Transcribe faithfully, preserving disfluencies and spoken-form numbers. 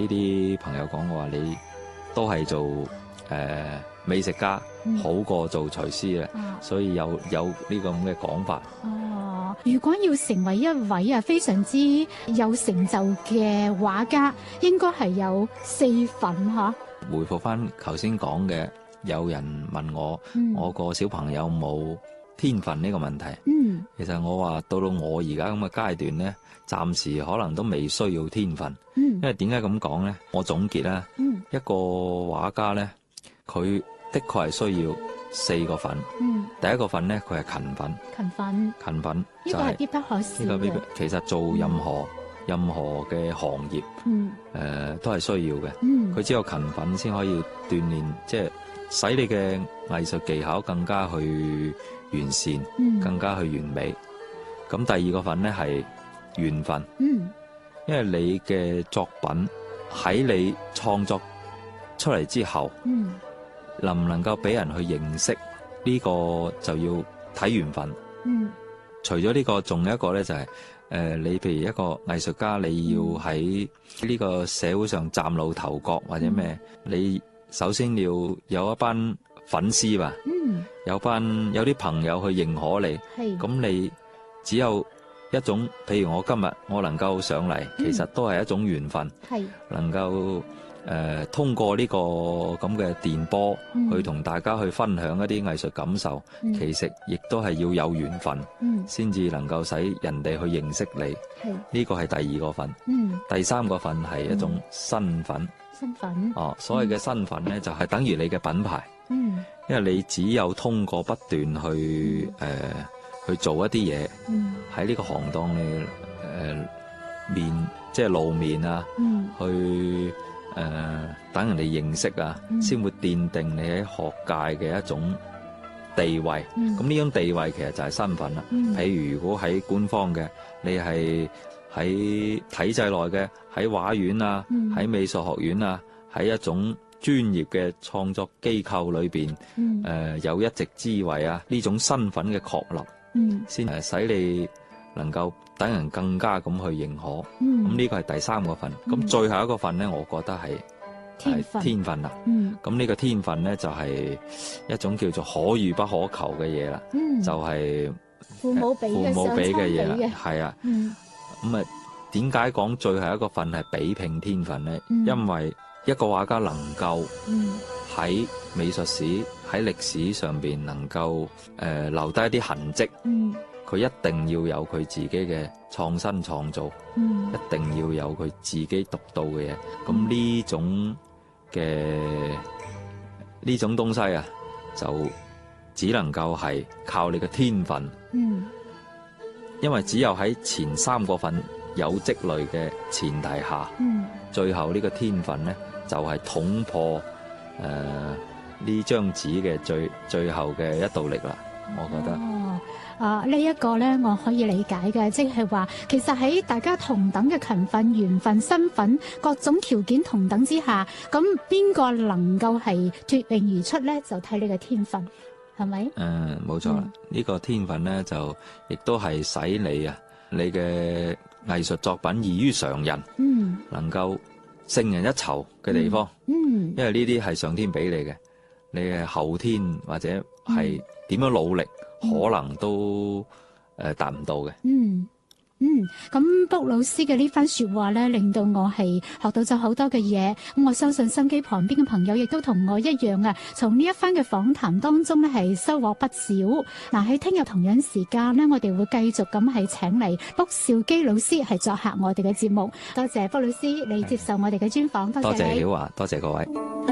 呢啲朋友講，我話你都係做誒、呃、美食家、嗯、好過做廚師啊，所以有有呢個咁嘅講法。 哦，如果要成為一位啊非常之有成就嘅畫家，應該係有四份吓。 回復翻頭先講嘅，有人問我，嗯、我個小朋友冇天分呢個問題。嗯，其實我話到到我而家咁嘅階段咧，暫時可能都未需要天分。嗯，因為點解咁講咧？我總結啦，嗯，一個畫家咧，佢的確係需要四個份。嗯，第一個份咧，佢係勤奮。勤奮。勤奮。呢、就係、個係必不可少嘅。其實做任何、嗯、任何嘅行業，嗯，誒、呃，都係需要嘅。嗯，佢只有勤奮先可以鍛煉，即係使你嘅藝術技巧更加去完善，嗯、更加去完美。咁第二個份咧係緣分。嗯，因為你嘅作品喺你創作出嚟之後，嗯，能唔能夠俾人去認識呢、這個就要睇緣分。嗯，除咗呢、這個，仲有一個咧就係、是、誒、呃，你譬如一個藝術家，你要喺呢個社會上嶄露頭角或者咩、嗯，你首先要有一班粉絲吧，嗯，有班有啲朋友去認可你，係，咁你只有一種，譬如我今日我能夠上嚟、嗯，其實都係一種緣分，係，能夠誒、呃、通過呢個咁嘅電波、嗯、去同大家去分享一啲藝術感受，嗯、其實亦都係要有緣分，嗯，先至能夠使人哋去認識你，係，呢個係第二個份，嗯，第三個份係一種身份。嗯身份哦，所謂嘅身份咧、嗯，就係、是、等於你嘅品牌。嗯，因為你只有通過不斷去誒、嗯呃、去做一啲嘢，喺、嗯、呢個行當你誒、呃、面即係露面啊，嗯、去誒、呃、等人哋認識啊，先、嗯、會奠定你喺學界嘅一種地位。咁、嗯、呢種地位其實就係身份啦、嗯。譬如如果喺官方嘅，你係喺體制內嘅，喺畫院啊，喺、嗯、美術學院啊，喺一種專業嘅創作機構裏邊，誒、嗯呃、有一席之位啊，呢種身份嘅確立，先、嗯、誒使你能夠等人更加咁去認可。咁、嗯、呢個係第三個份。咁、嗯、最後一個份咧，我覺得係天分，天分啦。咁、嗯、呢個天分咧就係、是、一種叫做可遇不可求嘅嘢啦，就係、是、 父母俾嘅，父母俾嘅嘢啦， 係啊。咁啊，點解講最後一個份係比拼天分咧、嗯？因為一個畫家能夠喺美術史、喺歷史上邊能夠誒、呃、留低一啲痕跡，佢、嗯、一定要有佢自己嘅創新創造、嗯，一定要有佢自己獨到嘅嘢。咁呢種嘅呢種東西啊，就只能夠係靠你嘅天分。嗯，因為只有喺前三個份有積累嘅前提下，嗯、最後呢個天分咧就係、是、捅破誒呢張紙嘅最最後嘅一道力啦。我覺得哦，啊、這個、呢一個咧我可以理解嘅，即係話其實喺大家同等嘅勤奮、緣分、身份各種條件同等之下，咁邊個能夠係脫穎而出咧，就睇你嘅天分。係咪？嗯，冇錯啦。呢、嗯這個天分咧，就亦都係使你啊，你嘅藝術作品異於常人，嗯，能夠勝人一籌嘅地方，嗯，嗯因為呢啲係上天俾你嘅，你嘅後天或者係點樣努力，嗯、可能都誒達唔到嘅，嗯。嗯，咁卜老師嘅呢番說話咧，令到我係學到咗好多嘅嘢。咁我相信心機旁邊嘅朋友亦都同我一樣啊，從呢一番嘅訪談當中咧係收穫不少。嗱，喺聽日同樣時間咧，我哋會繼續咁係請嚟卜兆基老師係作客我哋嘅節目。多謝卜老師你接受我哋嘅專訪，多謝你。多謝曉華，多謝各位。